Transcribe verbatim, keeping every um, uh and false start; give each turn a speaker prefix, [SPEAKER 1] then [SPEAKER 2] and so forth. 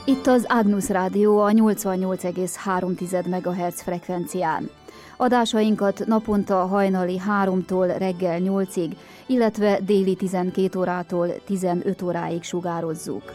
[SPEAKER 1] Itt az Agnus Rádió a nyolcvannyolc egész három megahertz frekvencián. Adásainkat naponta hajnali háromtól reggel nyolcig, illetve déli tizenkét órától tizenöt óráig sugározzuk.